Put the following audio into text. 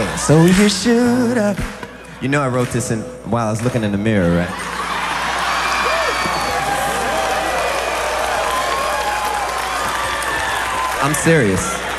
So you should have. You know I wrote this while I was looking in the mirror, right? I'm serious.